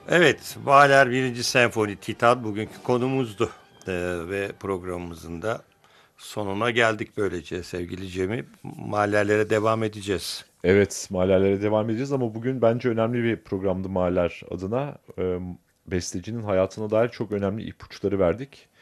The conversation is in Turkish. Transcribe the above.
Evet, Mahler Birinci Senfoni Titan bugünkü konumuzdu. Ve programımızın da sonuna geldik böylece sevgili Cem'i. Mahlerlere devam edeceğiz. Evet, mahallerlere devam edeceğiz ama bugün bence önemli bir programdı Mahaller adına. Bestecinin hayatına dair çok önemli ipuçları verdik.